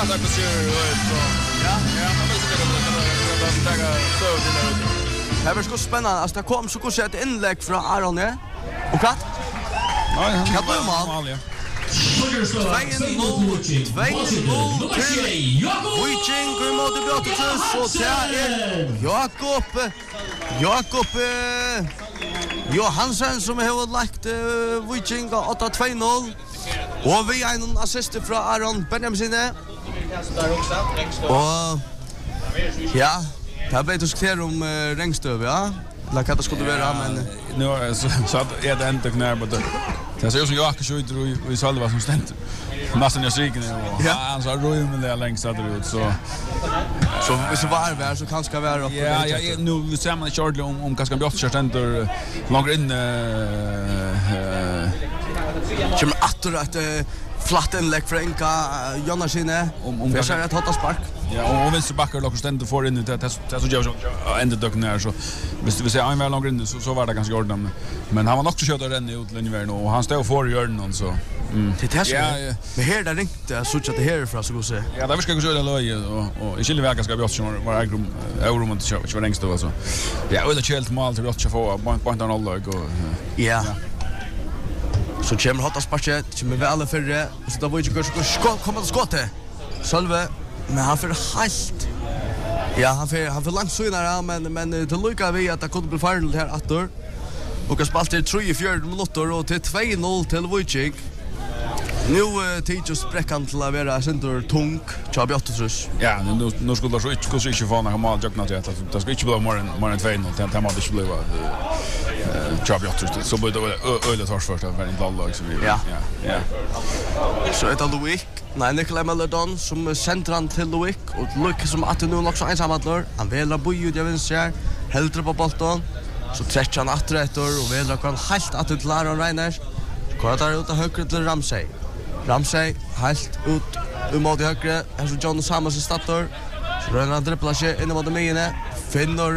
att det ser ut så. Ja, man måste det så det. Det var så spännande. Alltså det kom så kort ett inlägg från Aron här. Och vad? Ja, han blev mål. 2-0 till Viking går mot Björtus och det Jakob Johansson som har lagt Viking 8-2-0 och vi har en assist från Aron Benjamin. Och ja, det blev diskuterat om Rengstöv, ja. Eller vad det skulle vara, men nu så att är det inte knär på det. Det ser ut som Jakob skjuter och vi sålde vad som stämt. Nästan jag striken och han så rör med det längst att det ut så så var så kanske vara. Ja, nu vi ser man shortly om kanske blir åt ständer långt in kommer åter att flatt inlägg för Enka Jonasine om jag säger att hotta spark. Ja, och vänster backar lockar ständer för in det så gör så ända dock när så visst vi ser en väl långt in så var det ganska ordnat men han var också kört den ut linjen och han stod för hjörnan så det är så. Men här där ringte så att det här för så gå se. Ja, där ska gå så där löj och i skilda vägar ska vi också var rum Eurorum inte så längst då så. Ja, och det helt mal till att få på en annan lag och ja. Så kommer hotta sparket, kommer väl för så då vill ju gå komma till skottet. Själva men han för helt. Ja, han för långt så innan men det lukar vi att det kunde bli final här åter. Och har spelat till 3-4 minuter och till 2-0 till Viking. Nu teacher spräckan till att vara center tung, Chabiotus. Ja, nu skulle så inte få några mål jag inte att det ska inte bli mer än 2-0 det måste inte bli Chabiotus så borde det öle tors först av en lag så vi. Ja. Så är det Luik. Nej, Nikolaj Melodon som centran till Luik och Luik som att nu också ensamhandlar. Han vill bo ut jag vinner här. Helt på bollen. Så träcker han åter och vill kan helt att till Aron Reiners. Kvar ut och höger till Ramsey helt ut mot höger. Här så John Samuels startar. Så rör han dribblar sig in mot minen. Finner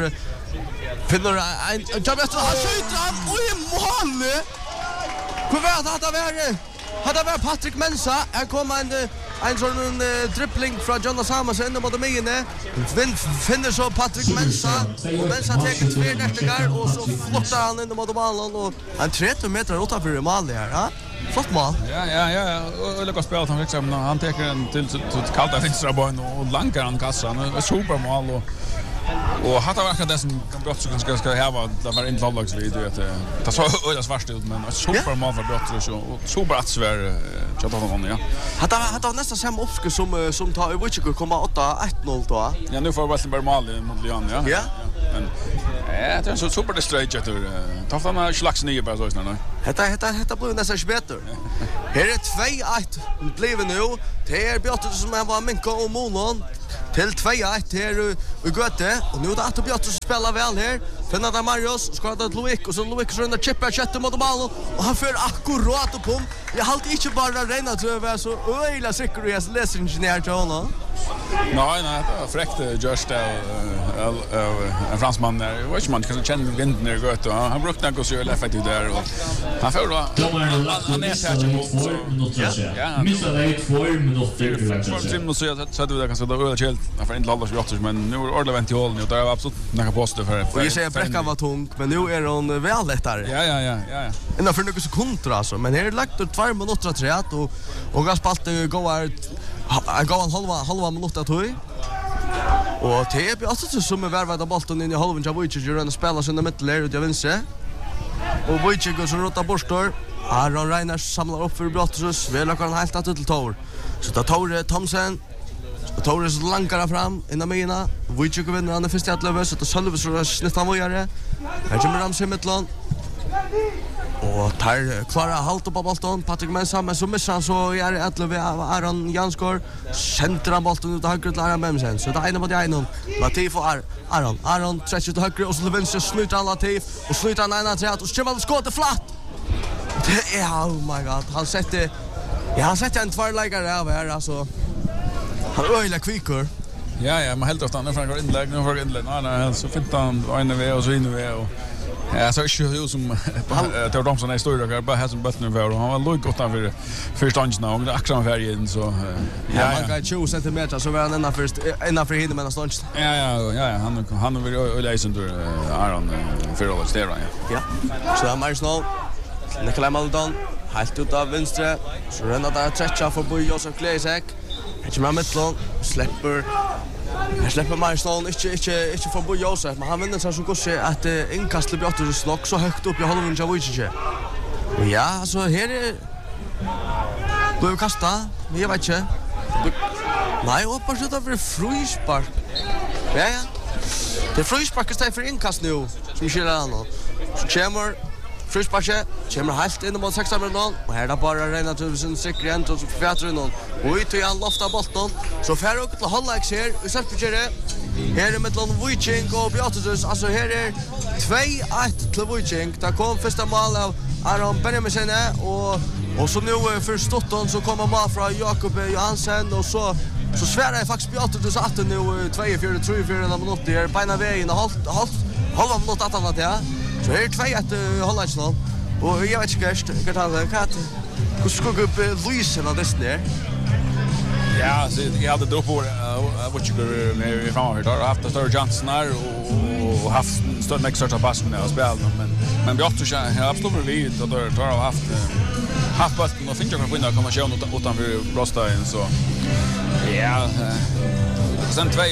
en jobb efter han skjuter han och i mål. Hur var det hade varit Patrick Mensa. Här kommer en sån dribbling från John Samuels in mot minen. Finner så Patrick Mensa och Mensa tar två nästingar och så flottar han in mot målen och han 30 meter utanför mål där, ja. Flott mål. Ja. Och lyckas spela han liksom han tar den till kalta vänstra bön och lankar han kassan. Det är supermål och hade verkat det som brott så kanske ska ha det var inte vallagsvid du vet. Det så ödas värst ut men supermål för brott så och superatsvär chatta honom ja. Hade nästan samma uppske som tar i Wichiko komma 8-1-0 då. Ja, nu får Westenberg mål mot Lyon ja. Ja. Men det är så super distraight att ta fram en slags nya bara så snart. Detta blir nästan bättre. Här är 2-1 blev nu. Det är Björtus som var minka och Monon. Till 2-1 här i Göte och nu är det att Björtus spelar väl här. Finner där Marius ska det Luik och så Luik så runda chippa chatta mot mål och han för akkurat upp om. Jag har inte bara rena tror jag så öjla säker jag läser ingenjör till honom. Nej, det är fräckt just en fransman där. Jag vet inte man kan känna vinden när det går han brukar gå så effektivt där och han får då han är så ja. Missar det 2 minuter. Så det kanske då öle helt för inte alla så men nu är det vänt till håll nu och det är absolut några poster för. Vi säger bräckan var tung men nu är hon väl lättare. Ja. Ända för några sekunder alltså men här är lagt 2 minuter 3 och Gaspalt går halva minut att höj. Och TP alltså som är värvad bollen in i halvan av Wojciech gör en spelare som i mitten och jag vinner. Och Wojciech går så rota borstar. Aron Reiners samlar upp för Brottus. Vi lägger han helt att till Tor. Så tar Tor Thomsen. Och Tor så lankar fram innan mina. Wojciech vinner han första atlet så tar Sölve så snittar han vidare. Här kommer Ramsey mittlån. Och tar klara halt på bollen Patrick Mensa men så missar han så är det atlet av Aron Jansgård. Centrar bollen ut och höger till Aron Memsen. Så det är en mot en. Latif och Aron stretcher till höger och så vänster snutar han Latif och slutar han ena till och kommer skottet flatt. Det är oh my god. Han sätter en tvärläggare av här alltså. Han öjla kvickor. Ja, man helt ofta när från inlägg. Nej, så fint han ena väg och så in väg och Ja, så är ju som det var de som är stora bara här som botten var och han var lugg gott för stången och det axlar färgen så ja man kan 20 centimeter så var han innanför hinner med stången. Ja, han vill läsa under Aron för att stära ja. Så han Marsno Nikolaj Maldon helt ut av venstre så renner där tretcha förbi Josef Klesek. Han kommer mittlån släpper Marsno inte förbi Josef men han vinner så går se att inkastet blir åter slock så högt upp i halvan Javovic. Ja, så här är Gå kasta, men jag vet inte. Nej, hoppas det blir frispark. Ja. Det frispark är för inkast nu, som skiljer han. Så kommer frisparket, kommer helt in mot 6 minuter och här är bara Reina Tusen säkert igen och så fjärde någon. Och ut han loftar bollen. Så färre och till halvleks här. Vi sätter det. Här är mellan Wojcik och Beatus. Alltså här är 2-1 till Wojcik. Där kom första mål av Aron Benjamin och så nu för Stotton så kommer mål från Jakob Johansen och så svärar jag faktiskt Beatus att nu 2-4 minuter på ena vägen och halva minut att han ja. Så här är 2-1 halvleks nu. Och jag vet inte hur ska gå upp Luisen av det där. Ja, så jag hade drop på vad jag gör med framöver då har haft större chanser och haft större extra pass med att spela men vi har också absolut vi då har haft bollen och finns ju kan komma köra utanför Brostein så ja sen 2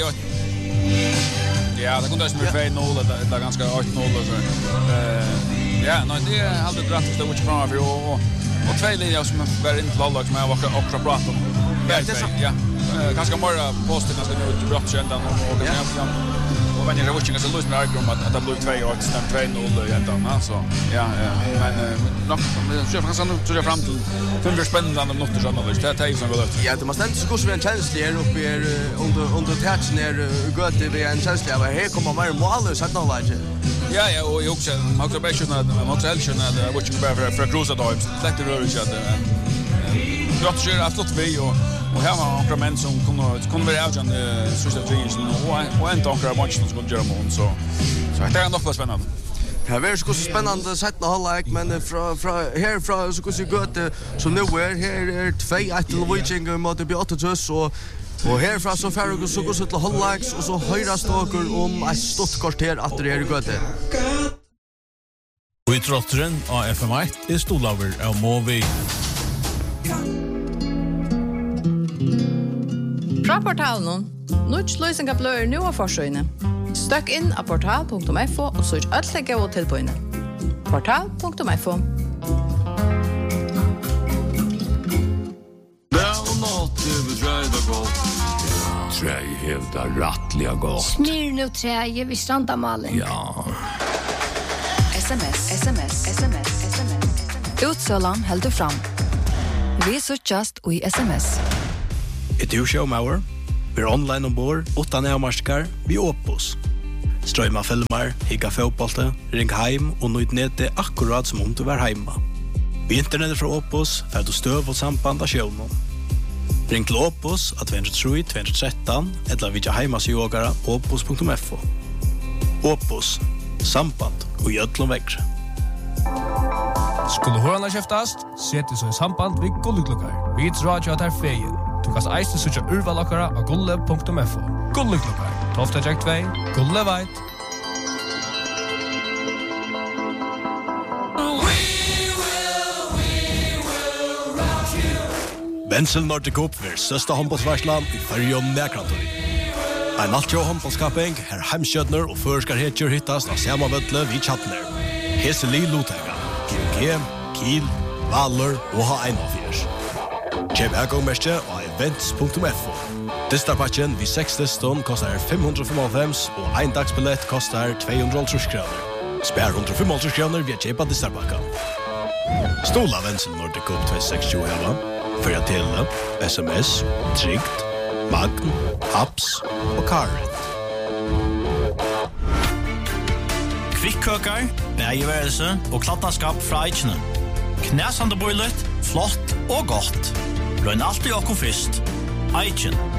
ja det kunde ju med 2-0 det är ganska 8-0 så ja nej det hade dratt det mycket framöver och 2 linjer som var inte lag som jag var också bra om. Ja, ganska mer posten ganska nu bra kända och vänner det watching så lust med Argrom att det blev 2 och sen 2-0 egentligen så ja men nog så jag kan så fram till 5 spännande minuter så annars det är som går ut. Ja, det måste inte så gå en chans här uppe under touchen här gott det är en chans där här kommer mer mål så att nog läge. Ja, och jag också bara skjuter att watching bara för cruisa då. Släckte rörelse att jag tror att det vi och här var några män som kunde vara avgörande sista tiden och en tankar match som skulle göra mål så det är nog spännande. Det var så spännande sätta halvlek men från så skulle gott så nu är 2-1 till Wojcik mot Beatus och härifrån så färre så går så till halvleks och så höjra staker om ett stort kvarter att det är gott. Och i trotteren av FM1 är Stolaver av Movi. Fra portalen, Nuts løysinga blør nu av forsøyne. Støkk inn av portal.fo og søk alt legge og tilbøyne. Portal.fo Träj hävdar rattliga gott. Smyr nu träj vid strandamalen. Ja. SMS. Utsølan heldur fram. Vi søkjast og i SMS. Et du showmauer? Vi er online ombord, utan avmarskar, vi Opus. Strøyma filmer, higga fotbollte, ring heim og nøyd nede akkurat som om du var heima. Vi internettet fra Opus, fer du støv og samband av sjøvnen. Ring til Opus at 203-213, eller vidja heimasjogara opus.fo. Opus, samband og gjødlom vekkre. Skulle hørende kjeftast, sette så i samband vid Gulleklokkar. Vi tror at jeg tar feien. Du kan eiste søtja urvalokkara av gulle.fo. Gulleklokkar, 12.2, Gulle veit. Bensel Nordic Cup er søsta håndbollsvarslan i Färjön Näkrantøy. En altjå håndbollskapping, her heimskjødner og førskar hetjur hittast av samme vødle vid Chatner. Heseli Lutega, GMG, Kiel, Valur og H1-4. Kjøp ægångmerskje og events.fo. Distarpatchen vid 6 diston kostar 595 og ein dagsbillett kostar 230 kroner. Spær 195 kroner via kjøpa Distarpakka. Stola Bensel Nordic Cup 260 hela. För att tilla, SMS, Tryggt, Magn, Apps och Carret. Kvikkökar, bägevärelse och klattarskap fra Eichene. Knäsande bojlet, flott och gott. Røyn alltid okko fyrst. Eichen.